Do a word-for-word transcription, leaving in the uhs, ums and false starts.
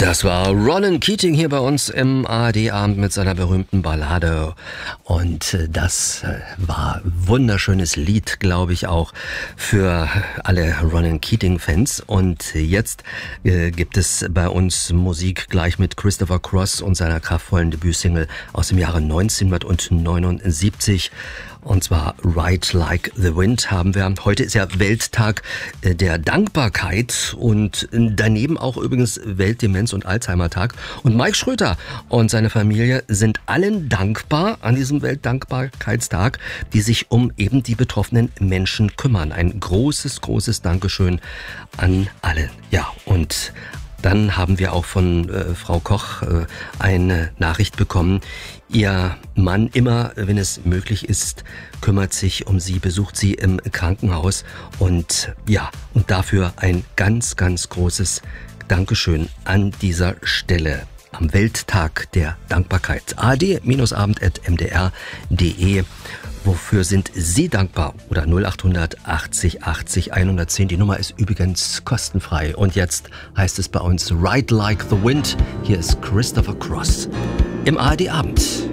Das war Ronan Keating hier bei uns im A R D-Abend mit seiner berühmten Ballade. Und das war ein wunderschönes Lied, glaube ich, auch für alle Ronan Keating-Fans. Und jetzt äh, gibt es bei uns Musik gleich mit Christopher Cross und seiner kraftvollen Debütsingle aus dem Jahre neunzehnhundertneunundsiebzig. Und zwar Ride Like the Wind haben wir. Heute ist ja Welttag der Dankbarkeit und daneben auch übrigens Weltdemenz- und Alzheimer-Tag. Und Mike Schröter und seine Familie sind allen dankbar an diesem Weltdankbarkeitstag, die sich um eben die betroffenen Menschen kümmern. Ein großes, großes Dankeschön an alle. Ja, und dann haben wir auch von äh, Frau Koch äh, eine Nachricht bekommen. Ihr Mann, immer wenn es möglich ist, kümmert sich um sie, besucht sie im Krankenhaus. Und ja, und dafür ein ganz, ganz großes Dankeschön an dieser Stelle. Am Welttag der Dankbarkeit. A R D-abend at m d r punkt d e. Wofür sind Sie dankbar? Oder null achthundert achtzig achtzig hundertzehn. Die Nummer ist übrigens kostenfrei. Und jetzt heißt es bei uns Ride Like the Wind. Hier ist Christopher Cross im A R D-Abend.